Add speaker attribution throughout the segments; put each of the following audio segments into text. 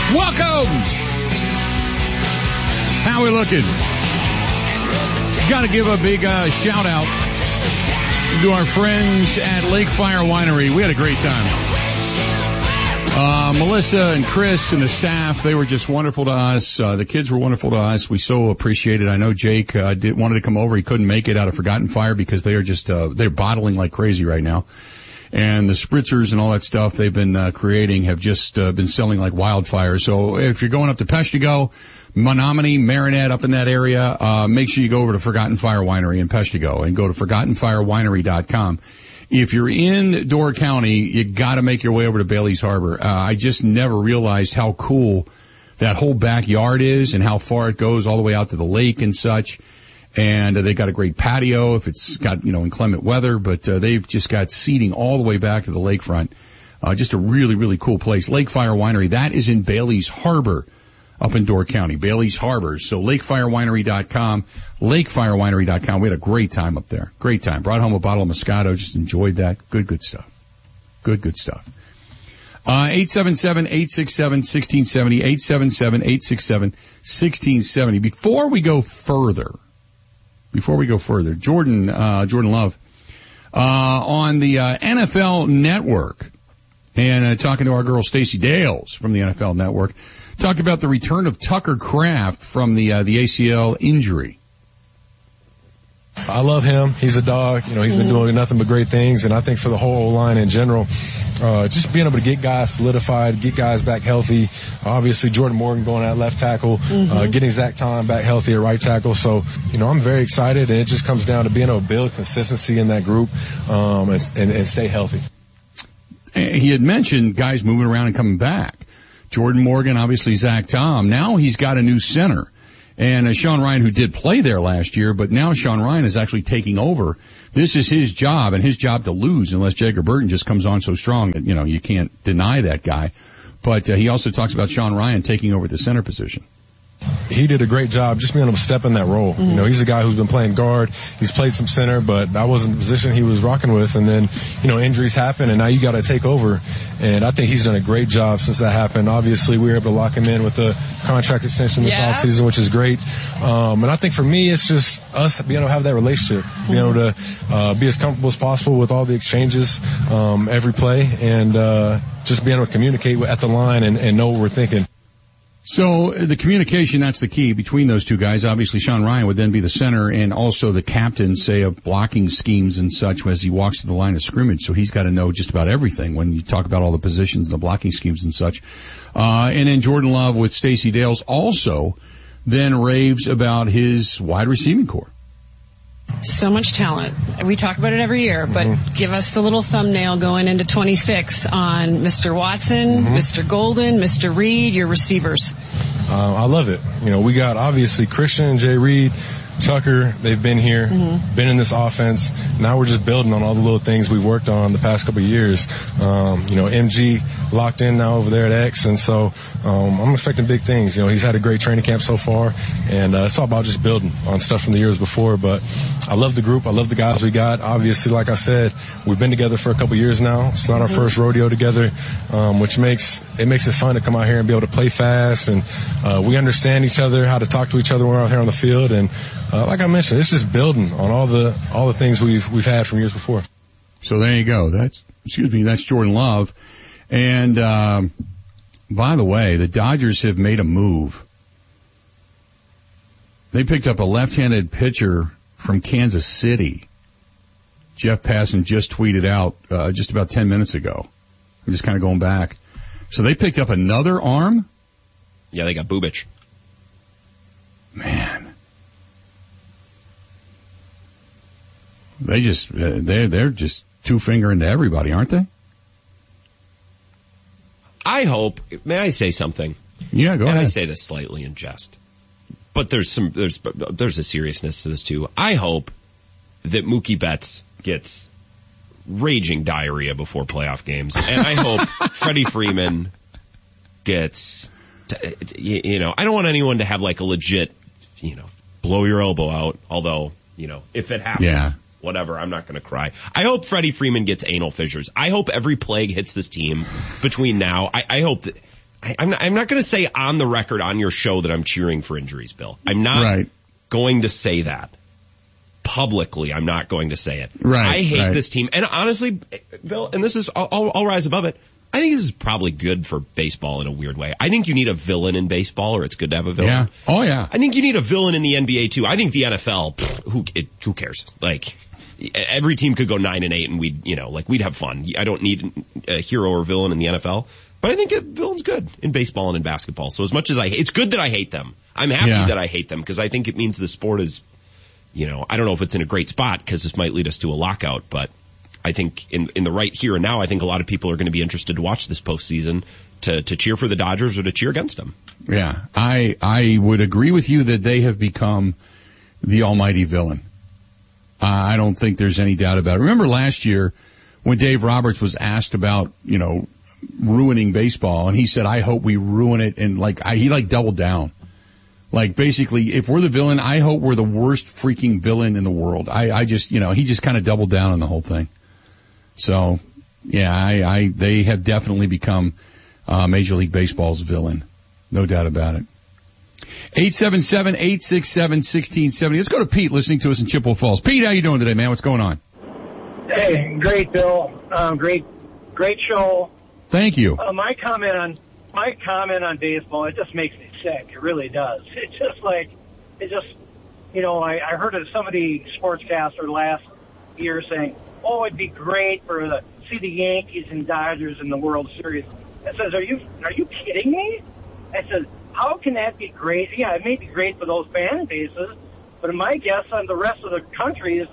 Speaker 1: Welcome. How we looking? Got to give a big shout out to our friends at Lake Fire Winery. We had a great time. Melissa and Chris and the staff, they were just wonderful to us. The kids were wonderful to us. We so appreciate it. I know Jake wanted to come over. He couldn't make it out of Forgotten Fire because they are just they're bottling like crazy right now. And the spritzers and all that stuff they've been creating have just been selling like wildfire. So if you're going up to Peshtigo, Menominee, Marinette, up in that area, make sure you go over to Forgotten Fire Winery in Peshtigo and go to ForgottenFireWinery.com. If you're in Door County, you got to make your way over to Bailey's Harbor. I just never realized how cool that whole backyard is and how far it goes all the way out to the lake and such. And they got a great patio if it's got, inclement weather, but they've just got seating all the way back to the lakefront. Just a really, really cool place. Lake Fire Winery, that is in Bailey's Harbor up in Door County, Bailey's Harbor. So lakefirewinery.com, lakefirewinery.com. We had a great time up there. Great time. Brought home a bottle of Moscato. Just enjoyed that. Good stuff. Good stuff. 877-867-1670, 877-867-1670. Before we go further, Jordan Love, on the NFL Network, and talking to our girl Stacey Dales from the NFL Network, talked about the return of Tucker Kraft from the ACL injury.
Speaker 2: I love him. He's a dog. He's been doing nothing but great things. And I think for the whole line in general, just being able to get guys solidified, get guys back healthy. Obviously, Jordan Morgan going at left tackle, getting Zach Tom back healthy at right tackle. So, I'm very excited. And it just comes down to being able to build consistency in that group, and stay healthy.
Speaker 1: He had mentioned guys moving around and coming back. Jordan Morgan, obviously Zach Tom. Now he's got a new center. And Sean Ryan, who did play there last year, but now Sean Ryan is actually taking over. This is his job, and his job to lose unless Jager Burton just comes on so strong that, you can't deny that guy. But he also talks about Sean Ryan taking over the center position.
Speaker 2: He did a great job just being able to step in that role. He's a guy who's been playing guard. He's played some center, but that wasn't the position he was rocking with. And then, injuries happen, and now you got to take over. And I think he's done a great job since that happened. Obviously, we were able to lock him in with a contract extension this offseason, which is great. And I think for me, it's just us being able to have that relationship, being able to be as comfortable as possible with all the exchanges every play, and just being able to communicate at the line and know what we're thinking.
Speaker 1: So the communication, that's the key between those two guys. Obviously, Sean Ryan would then be the center and also the captain, say, of blocking schemes and such as he walks to the line of scrimmage. So he's got to know just about everything when you talk about all the positions and the blocking schemes and such. And then Jordan Love with Stacey Dales also then raves about his wide receiving core.
Speaker 3: So much talent. We talk about it every year, but give us the little thumbnail going into 26 on Mr. Watson, Mr. Golden, Mr. Reed, your receivers.
Speaker 2: I love it. We got obviously Christian, Jay Reed, Tucker, they've been here, been in this offense. Now we're just building on all the little things we've worked on the past couple of years. MG locked in now over there at X, and so I'm expecting big things. He's had a great training camp so far, and it's all about just building on stuff from the years before. But I love the group. I love the guys we got. Obviously, like I said, we've been together for a couple of years now. It's not our first rodeo together, which makes it fun to come out here and be able to play fast, and we understand each other, how to talk to each other when we're out here on the field, and like I mentioned, it's just building on all the things we've had from years before.
Speaker 1: So there you go. That's Jordan Love. And by the way, the Dodgers have made a move. They picked up a left-handed pitcher from Kansas City. Jeff Passan just tweeted out just about 10 minutes ago. I'm just kind of going back. So they picked up another arm?
Speaker 4: Yeah, they got Bubic.
Speaker 1: Man. They're just two-fingering to everybody, aren't they?
Speaker 4: I hope. May I say something?
Speaker 1: Yeah, go ahead.
Speaker 4: And I say this slightly in jest, but there's a seriousness to this too. I hope that Mookie Betts gets raging diarrhea before playoff games, and I hope Freddie Freeman gets. I don't want anyone to have like a legit, blow your elbow out. Although, if it happens.
Speaker 1: Yeah.
Speaker 4: Whatever, I'm not going to cry. I hope Freddie Freeman gets anal fissures. I hope every plague hits this team between now. I hope that I'm not going to say on the record on your show that I'm cheering for injuries, Bill. I'm not going to say that. Publicly, I'm not going to say it. I hate this team. And honestly, Bill, and this is, I'll rise above it. I think this is probably good for baseball in a weird way. I think you need a villain in baseball, or it's good to have a villain.
Speaker 1: Yeah. Oh, yeah.
Speaker 4: I think you need a villain in the NBA, too. I think the NFL, who cares? Like, every team could go 9-8 and we'd have fun. I don't need a hero or villain in the NFL. But I think a villain's good in baseball and in basketball. So as much as it's good that I hate them. I'm happy that I hate them because I think it means the sport is, I don't know if it's in a great spot because this might lead us to a lockout, but I think in the right here and now, I think a lot of people are going to be interested to watch this postseason to cheer for the Dodgers or to cheer against them.
Speaker 1: Yeah, I would agree with you that they have become the almighty villain. I don't think there's any doubt about it. Remember last year when Dave Roberts was asked about, ruining baseball, and he said, I hope we ruin it, and he doubled down. Like, basically, if we're the villain, I hope we're the worst freaking villain in the world. I just, he just kind of doubled down on the whole thing. So, yeah, they have definitely become, Major League Baseball's villain. No doubt about it. 877-867-1670. Let's go to Pete listening to us in Chippewa Falls. Pete, how you doing today, man? What's going on?
Speaker 5: Hey, great, Bill. Great show.
Speaker 1: Thank you.
Speaker 5: My comment on baseball, it just makes me sick. It really does. It's just I heard of somebody sportscaster last year saying, "Oh, it'd be great to see the Yankees and Dodgers in the World Series." I says, "Are you kidding me?" I said, "How can that be great? Yeah, it may be great for those fan bases, but my guess on the rest of the country is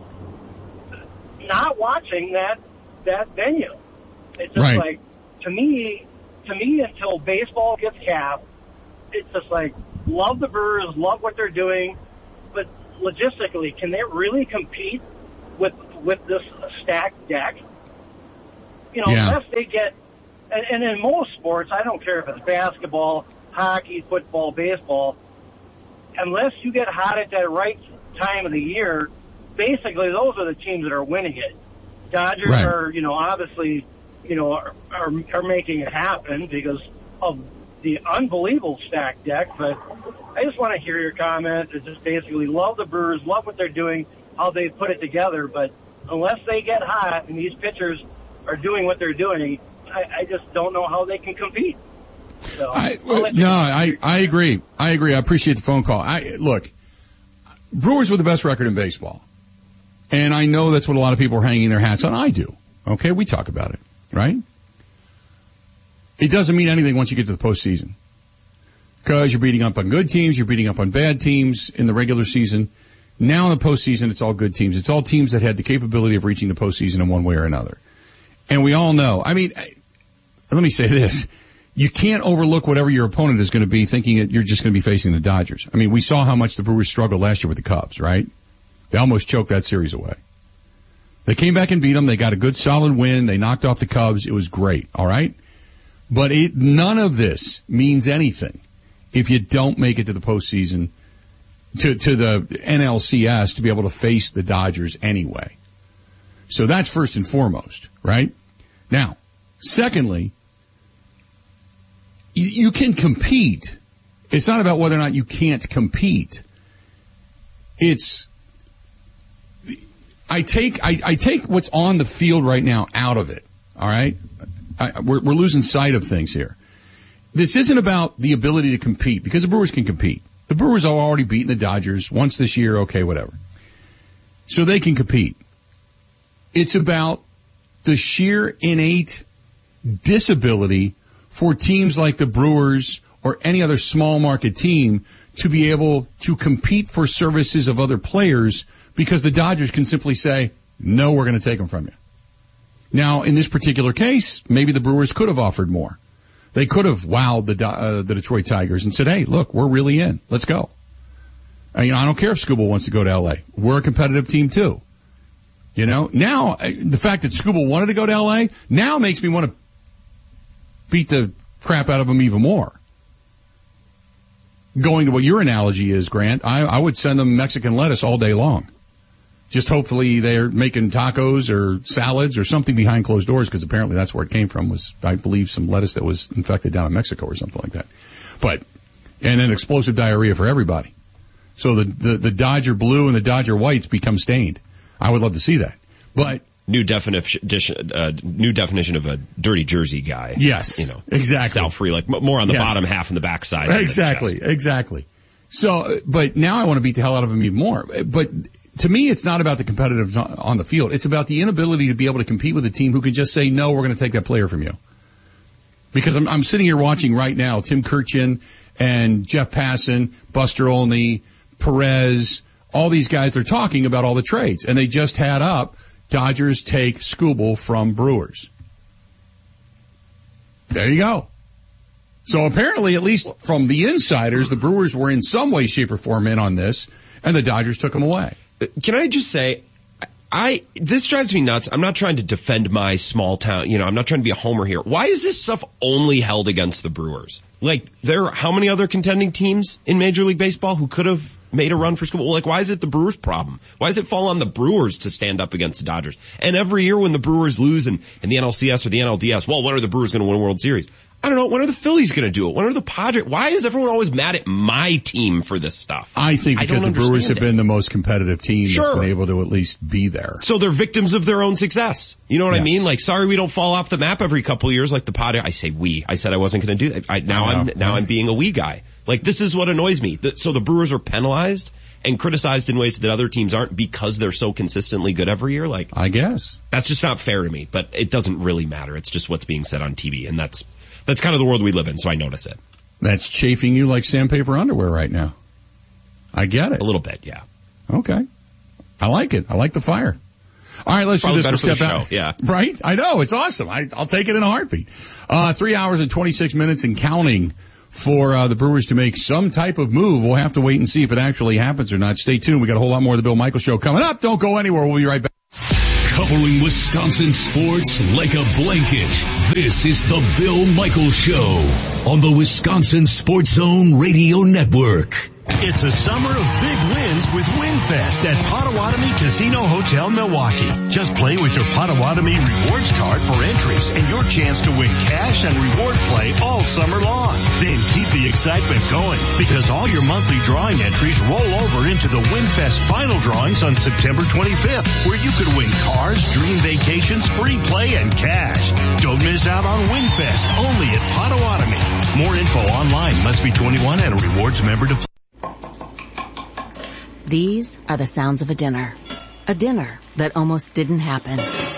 Speaker 5: not watching that venue." It's just to me, until baseball gets capped, it's just love the Brewers, love what they're doing, but logistically, can they really compete with this stacked deck? Unless they get, and in most sports, I don't care if it's basketball, hockey, football, baseball, unless you get hot at that right time of the year, basically those are the teams that are winning it. Dodgers are, obviously, are making it happen because of the unbelievable stacked deck. But I just want to hear your comment. It's just basically love the Brewers, love what they're doing, how they put it together. But unless they get hot and these pitchers are doing what they're doing, I just don't know how they can compete. So I agree. I appreciate the phone call. Look, Brewers were the best record in baseball. And I know that's what a lot of people are hanging their hats on. I do. Okay, we talk about it, right? It doesn't mean anything once you get to the postseason. Because you're beating up on good teams, you're beating up on bad teams in the regular season. Now in the postseason, it's all good teams. It's all teams that had the capability of reaching the postseason in one way or another. And we all know. I mean, let me say this. You can't overlook whatever your opponent is going to be thinking that you're just going to be facing the Dodgers. I mean, we saw how much the Brewers struggled last year with the Cubs, right? They almost choked that series away. They came back and beat them. They got a good solid win. They knocked off the Cubs. It was great. All right. But none of this means anything if you don't make it to the postseason, to the NLCS, to be able to face the Dodgers anyway. So that's first and foremost, right? Now, secondly, you can compete. It's not about whether or not you can't compete. I take what's on the field right now out of it. All right. We're losing sight of things here. This isn't about the ability to compete because the Brewers can compete. The Brewers have already beaten the Dodgers once this year. Okay, whatever. So they can compete. It's about the sheer innate disability for teams like the Brewers or any other small market team to be able to compete for services of other players because the Dodgers can simply say, no, we're going to take them from you. Now, in this particular case, maybe the Brewers could have offered more. They could have wowed the Detroit Tigers and said, hey, look, we're really in. Let's go. I don't care if Skubal wants to go to L.A. We're a competitive team, too. Now, the fact that Skubal wanted to go to L.A. now makes me want to beat the crap out of him even more. Going to what your analogy is, Grant, I would send them Mexican lettuce all day long.
Speaker 1: Just hopefully they're making tacos or salads or something behind closed doors, because apparently that's where it came from, was, I believe, some lettuce that was infected down in Mexico or something like that. And then explosive diarrhea for everybody. So the Dodger blue and the Dodger whites become stained. I would love to see that. But
Speaker 4: new definition of a dirty jersey guy.
Speaker 1: Yes. Exactly.
Speaker 4: Cell-free, like more on the bottom half and the backside.
Speaker 1: Exactly. So, but now I want to beat the hell out of him even more. But to me, it's not about the competitive on the field. It's about the inability to be able to compete with a team who can just say, no, we're going to take that player from you. Because I'm sitting here watching right now Tim Kurkjian and Jeff Passan, Buster Olney, Perez, all these guys, they're talking about all the trades. And they just had up Dodgers take Skubal from Brewers. There you go. So apparently, at least from the insiders, the Brewers were in some way, shape, or form in on this, and the Dodgers took him away.
Speaker 4: Can I just say, this drives me nuts. I'm not trying to defend my small town, I'm not trying to be a homer here. Why is this stuff only held against the Brewers? Like, there are how many other contending teams in Major League Baseball who could have made a run for Skubal? Like, why is it the Brewers' problem? Why does it fall on the Brewers to stand up against the Dodgers? And every year when the Brewers lose in the NLCS or the NLDS, well, when are the Brewers going to win a World Series? I don't know. When are the Phillies going to do it? When are the Padres? Why is everyone always mad at my team for this stuff?
Speaker 1: I think because the Brewers have been the most competitive team that's been able to at least be there.
Speaker 4: So they're victims of their own success. You know what I mean? Like, sorry we don't fall off the map every couple of years like the Padres. I say we. I said I wasn't going to do that. I'm being a we guy. Like, this is what annoys me. So the Brewers are penalized and criticized in ways that other teams aren't because they're so consistently good every year. Like,
Speaker 1: I guess
Speaker 4: that's just not fair to me, but it doesn't really matter. It's just what's being said on TV, and that's kind of the world we live in, so I notice it.
Speaker 1: That's chafing you like sandpaper underwear right now. I get it.
Speaker 4: A little bit, yeah.
Speaker 1: Okay. I like it. I like the fire. All right, let's
Speaker 4: Probably
Speaker 1: do this.
Speaker 4: Better for the show. Yeah.
Speaker 1: Right? I know. It's awesome. I'll take it in a heartbeat. 3 hours and 26 minutes and counting for the Brewers to make some type of move. We'll have to wait and see if it actually happens or not. Stay tuned. We got a whole lot more of the Bill Michaels Show coming up. Don't go anywhere. We'll be right back.
Speaker 6: Covering Wisconsin sports like a blanket. This is the Bill Michaels Show on the Wisconsin Sports Zone Radio Network.
Speaker 7: It's a summer of big wins with WinFest at Potawatomi Casino Hotel Milwaukee. Just play with your Potawatomi Rewards card for entries and your chance to win cash and reward play all summer long. Then keep the excitement going because all your monthly drawing entries roll over into the WinFest final drawings on September 25th, where you could win cars, dream vacations, free play, and cash. Don't miss out on WinFest only at Potawatomi. More info online. Must be 21 and a rewards member to play.
Speaker 8: These are the sounds of a dinner. A dinner that almost didn't happen.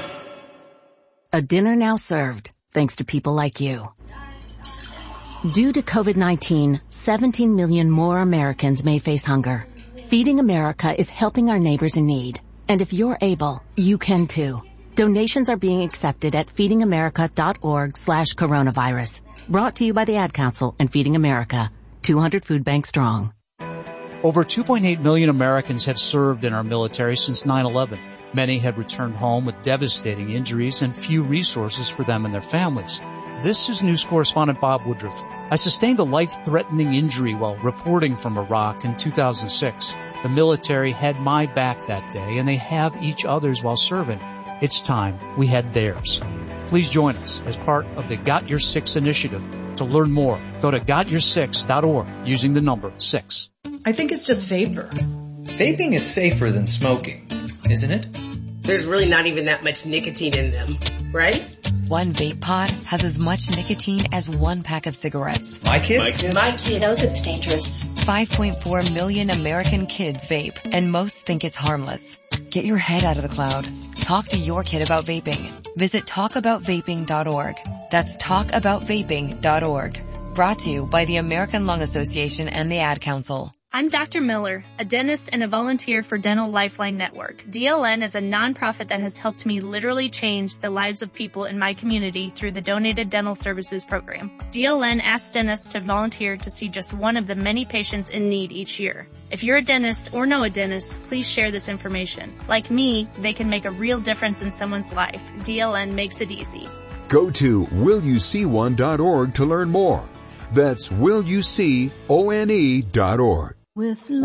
Speaker 8: A dinner now served, thanks to people like you. Due to COVID-19, 17 million more Americans may face hunger. Feeding America is helping our neighbors in need. And if you're able, you can too. Donations are being accepted at feedingamerica.org/coronavirus. Brought to you by the Ad Council and Feeding America. 200 food banks strong.
Speaker 9: Over 2.8 million Americans have served in our military since 9/11. Many have returned home with devastating injuries and few resources for them and their families. This is news correspondent Bob Woodruff. I sustained a life-threatening injury while reporting from Iraq in 2006. The military had my back that day, and they have each other's while serving. It's time we had theirs. Please join us as part of the Got Your Six initiative. To learn more, go to gotyoursix.org using the number 6.
Speaker 10: I think it's just vapor.
Speaker 11: Vaping is safer than smoking, isn't it?
Speaker 12: There's really not even that much nicotine in them, right?
Speaker 13: One vape pod has as much nicotine as one pack of cigarettes.
Speaker 11: My kid
Speaker 14: knows it's dangerous.
Speaker 13: 5.4 million American kids vape, and most think it's harmless. Get your head out of the cloud. Talk to your kid about vaping. Visit talkaboutvaping.org. That's talkaboutvaping.org. Brought to you by the American Lung Association and the Ad Council.
Speaker 15: I'm Dr. Miller, a dentist and a volunteer for Dental Lifeline Network. DLN is a nonprofit that has helped me literally change the lives of people in my community through the Donated Dental Services program. DLN asks dentists to volunteer to see just one of the many patients in need each year. If you're a dentist or know a dentist, please share this information. Like me, they can make a real difference in someone's life. DLN makes it easy.
Speaker 16: Go to willyouseeone.org to learn more. That's willyouseeone.org.
Speaker 17: With